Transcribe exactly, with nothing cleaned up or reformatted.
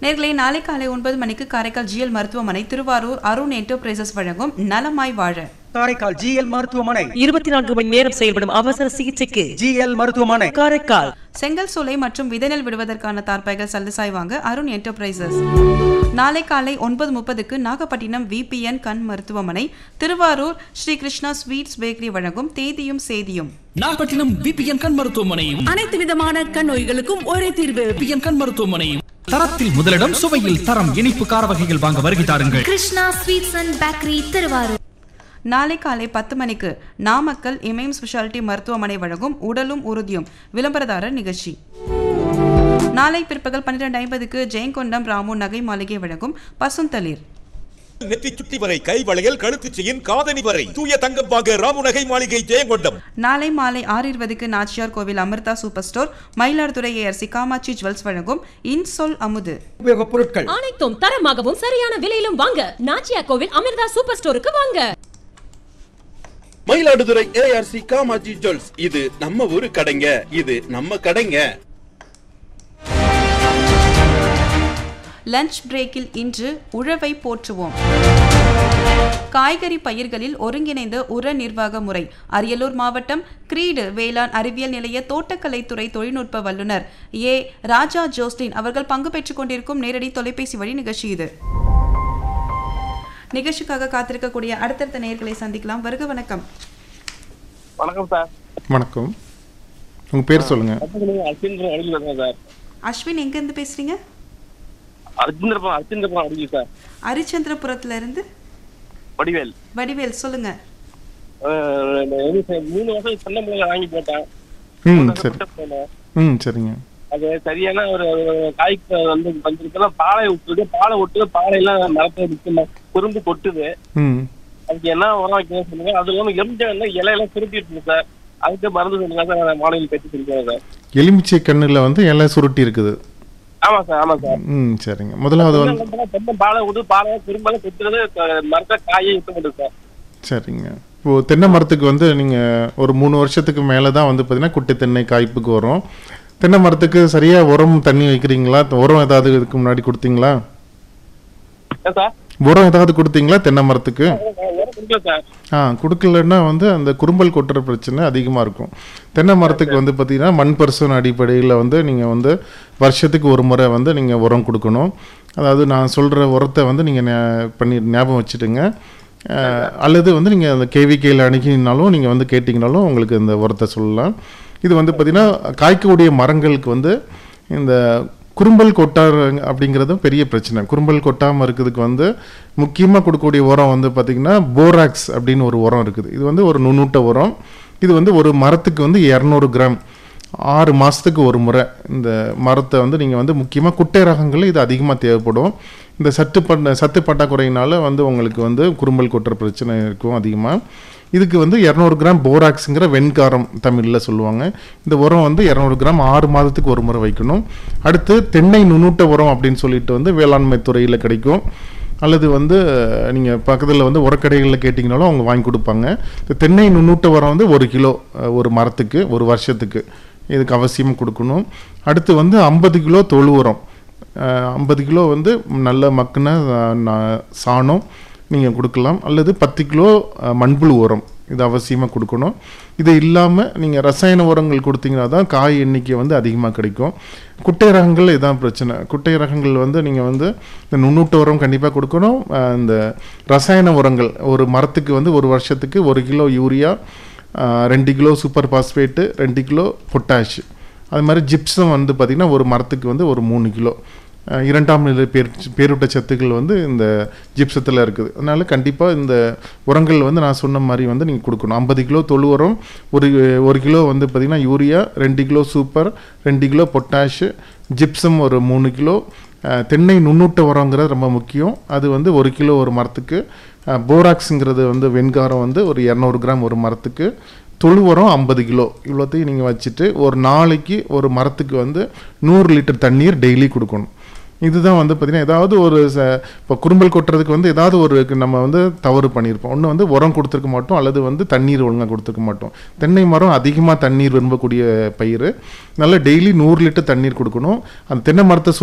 நேர்களே, நாளை காலை ஒன்பது மணிக்கு காரைக்கால் ஜிஎல் மருத்துவமனை திருவாரூர் அருண் என்டர்பிரைசஸ் வழங்கும் நலமாய் வாழ. காரைக்கால் ஜிஎல் மருத்துவமனை இருபத்தி நான்கு மணி நேரம் செயல்படும் அவசர சிகிச்சைக்கு ஜிஎல் மருத்துவமனை காரைக்கால். செங்கல் சூளை மற்றும் விதைநெல் விடுவதற்கான தார்பாய்கள் சல்லுசாய் வாங்க அருண் என்டர்பிரைசஸ். நாளை காலை ஒன்பது முப்பதுக்கு நாகப்பட்டினம் விபிஎன் கண் மருத்துவமனை திருவாரூர் ஸ்ரீ கிருஷ்ணா ஸ்வீட்ஸ் பேக்கரி வழங்கும் தேதியும் சேதியும். நாகப்பட்டினம் விபிஎன் கண் மருத்துவமனையும் அனைத்து விதமான கண் நோய்களுக்கும் ஒரே தீர்வு. விபிஎன் கண் மருத்துவமனையும். தரத்தில் முதலிடம், சுவையில் தரம். இனிப்பு கார வகைகள் வாங்க வருகை தாருங்கள். Krishna sweets and bakery Thiruvarur. நாளை காலை பத்து மணிக்கு நாமக்கல் இமயம் ஸ்பெஷாலிட்டி மருத்துவமனை வழங்கும் உடலும் உறுதியும் விளம்பரதாரர் நிகழ்ச்சி. நாளை பிற்பகல் பன்னிரண்டு ஐம்பதுக்கு ஜெயங்கொண்டம் ராமு நகை மாளிகை வழங்கும் பசுந்தளிர். நெற்றி சுட்டி வரை, கை வளையல், கழுத்து செயின், காதணி வரை தூய தங்கம் வாங்க ராமு நகை மாளிகை ஜெயங்கொண்டம். நாளை மாலை ஆறு இருபதுக்கு நாச்சியார் கோவில் Amrita super store Mayiladuthurai ARC Kamakshi jewels வழங்கும் இன்சொல் அமுது. உபயோகப் பொருட்கள் அனைத்தும் தரமாகவும் சரியான விலையிலும் வாங்க நாச்சியார் கோவில் அமிர்தா சூப்பர் ஸ்டோருக்கு வாங்க. Mayiladuthurai ARC Kamakshi jewels. இது நம்ம ஊரு கடைங்க, இது நம்ம கடைங்க. லஞ்ச் பிரேக்கில் இன்று உழவை போற்றுவோம். காய்கறி பயிர்களில் ஒருங்கிணைந்த உர நிர்வாக முறை. அரியலூர் மாவட்டம் கிரீடு வேளாண் அறிவியல் நிலைய தோட்டக்கலைத்துறை தொழில்நுட்ப வல்லுநர் ஏ ராஜா ஜோஸ்டின் அவர்கள் பங்கு பெற்றுக் கொண்டிருக்கும் நேரடி தொலைபேசி வழி நிகழ்ச்சி இது. நிகழ்ச்சிக்காக காத்திருக்கக்கூடிய அடுத்தடுத்த நேயர்களை சந்திக்கலாம். வருக வணக்கம். வணக்கம் சார். வணக்கம், உங்க பேர் சொல்லுங்க. அஸ்வின், எங்க இருந்து பேசுறீங்க? ஹரிச்சந்திரபுரத்துல இருந்து வடிவேல். வடிவேல், சொல்லுங்க. மூணு வருஷம் தென்னை மிளகாய் வாங்கி போட்டேன். ம் சரி. ம் சரிங்க. அது சரியான ஒரு காய்க்கு வந்து வந்துருக்கெல்லாம் பாலை விட்டுது, பாலை விட்டுது, பாலை எல்லாம் மரத்தை விட்டு குறும்பு கொட்டுது. அதுக்கு என்ன உரம் வைக்கணும் சொல்லுங்க. அது இல்லாம எலுமிச்சை வந்து இலையெல்லாம் சுருட்டிட்டு இருக்கு சார். அதுக்கு மருந்து சொல்லுங்க சார். மாலையில் கட்டி கொடுக்குறேன் சார். எலுமிச்சை கண்ணுல வந்து இலை சுருட்டி இருக்குது. ஆமா சார், ஆமா சார். ம் சரிங்க. முதலாவது வந்து தென்னை பாலை விட்டு பாலை குறும்பால கொத்துறது மரத்தை காயை விட்டு கொண்டு சார். சரிங்க. இப்போ தென்னை மரத்துக்கு வந்து நீங்க ஒரு மூணு வருஷத்துக்கு மேலதான் வந்து பாத்தீங்கன்னா குட்டை தென்னை காய்ப்புக்கு வரும். தென்னை மரத்துக்கு சரியா உரம் தண்ணி வைக்கிறீங்களா? உரம் ஏதாவது இதுக்கு முன்னாடி கொடுத்தீங்களா? உரம் ஏதாவது கொடுத்தீங்களா தென்னை மரத்துக்கு? ஆ கொடுக்கலன்னா வந்து அந்த குறும்பல் கொட்டுற பிரச்சனை அதிகமாக இருக்கும். தென்னை மரத்துக்கு வந்து பார்த்தீங்கன்னா மண் பரிசோதனை அடிப்படையில் வந்து நீங்கள் வந்து வருஷத்துக்கு ஒரு முறை வந்து நீங்கள் உரம் கொடுக்கணும். அதாவது நான் சொல்கிற உரத்தை வந்து நீங்கள் பண்ணி ஞாபகம் வச்சுட்டுங்க. அல்லது வந்து நீங்கள் அந்த கேவிகேயில் அணுகினாலும் நீங்கள் வந்து கேட்டிங்கனாலும் உங்களுக்கு இந்த உரத்தை சொல்லலாம். இது வந்து பார்த்திங்கன்னா காய்க்கக்கூடிய மரங்களுக்கு வந்து இந்த குறும்பல் கொட்டார் அப்படிங்கிறதும் பெரிய பிரச்சனை. குறும்பல் கொட்டாமல் இருக்கிறதுக்கு வந்து முக்கியமாக கொடுக்கக்கூடிய உரம் வந்து பார்த்திங்கன்னா போராக்ஸ் அப்படின்னு ஒரு உரம் இருக்குது. இது வந்து ஒரு நுண்ணூட்ட உரம். இது வந்து ஒரு மரத்துக்கு வந்து இரநூறு கிராம் ஆறு மாதத்துக்கு ஒரு முறை இந்த மரத்தை வந்து நீங்கள் வந்து முக்கியமாக குட்டை ரகங்கள் இது அதிகமாக தேவைப்படும். இந்த சத்து பட்ட சத்து பட்டாக்குறையினால வந்து உங்களுக்கு வந்து குறும்பல் கொட்டுற பிரச்சனை இருக்கும் அதிகமாக. இதுக்கு வந்து இரநூறு கிராம் போராக்ஸுங்கிற வெண்காரம் தமிழில் சொல்லுவாங்க. இந்த உரம் வந்து இரநூறு கிராம் ஆறு மாதத்துக்கு ஒரு முறை வைக்கணும். அடுத்து தென்னை நுண்ணூட்ட உரம் அப்படின்னு சொல்லிட்டு வந்து வேளாண்மை துறையில் கிடைக்கும். அல்லது வந்து நீங்கள் பக்கத்தில் வந்து உரக்கடைகளில் கேட்டிங்கனாலும் அவங்க வாங்கி கொடுப்பாங்க. இந்த தென்னை நுண்ணூட்ட உரம் வந்து ஒரு கிலோ ஒரு மரத்துக்கு ஒரு வருஷத்துக்கு இதுக்கு அவசியம் கொடுக்கணும். அடுத்து வந்து ஐம்பது கிலோ தொழு உரம், ஐம்பது கிலோ வந்து நல்ல மக்குன சாணம் நீங்கள் கொடுக்கலாம். அல்லது பத்து கிலோ மண்புழு உரம் இது அவசியமாக கொடுக்கணும். இது இல்லாமல் நீங்கள் ரசாயன உரங்கள் கொடுத்தீங்கன்னா தான் காய் எண்ணிக்கை வந்து அதிகமாக கிடைக்கும். குட்டை ரகங்கள் இதான் பிரச்சனை. குட்டை ரகங்கள் வந்து நீங்கள் வந்து இந்த நுண்ணூட்ட உரம் கண்டிப்பாக கொடுக்கணும். இந்த ரசாயன உரங்கள் ஒரு மரத்துக்கு வந்து ஒரு வருஷத்துக்கு ஒரு கிலோ யூரியா, ரெண்டு கிலோ சூப்பர் பாஸ்பேட்டு, ரெண்டு கிலோ பொட்டாஷ், அது மாதிரி ஜிப்ஸும் வந்து பார்த்திங்கன்னா ஒரு மரத்துக்கு வந்து ஒரு மூணு கிலோ இரண்டாம் நிலை பேர் பேரூட்ட சத்துக்கள் வந்து இந்த ஜிப்சத்தில் இருக்குது. அதனால் கண்டிப்பாக இந்த உரங்கள் வந்து நான் சொன்ன மாதிரி வந்து நீங்கள் கொடுக்கணும். ஐம்பது கிலோ தொழு உரம், ஒரு ஒரு கிலோ வந்து பார்த்திங்கன்னா யூரியா, ரெண்டு கிலோ சூப்பர், ரெண்டு கிலோ பொட்டாஷு, ஜிப்சம் ஒரு மூணு கிலோ, தென்னை நுண்ணூட்ட உரங்கிறது ரொம்ப முக்கியம். அது வந்து ஒரு கிலோ ஒரு மரத்துக்கு, போராக்ஸுங்கிறது வந்து வெண்காரம் வந்து ஒரு இரநூறு கிராம் ஒரு மரத்துக்கு, தொழு உரம் ஐம்பது கிலோ, இவ்வளோத்தையும் நீங்கள் வச்சுட்டு ஒரு நாளைக்கு ஒரு மரத்துக்கு வந்து நூறு லிட்டர் தண்ணீர் டெய்லி கொடுக்கணும். இதுதான் வந்து பார்த்திங்கன்னா ஏதாவது ஒரு இப்போ குறும்பல் கொட்டுறதுக்கு வந்து ஏதாவது ஒரு நம்ம வந்து தவறு பண்ணியிருப்போம். ஒன்று வந்து உரம் கொடுத்துருக்க மாட்டோம், அல்லது வந்து தண்ணீர் ஒழுங்காக கொடுத்துருக்க மாட்டோம். தென்னை மரம் அதிகமாக தண்ணீர் விரும்பக்கூடிய பயிர். நல்லா டெய்லி நூறு லிட்டர் தண்ணீர் கொடுக்கணும். அந்த தென்னை மரத்தை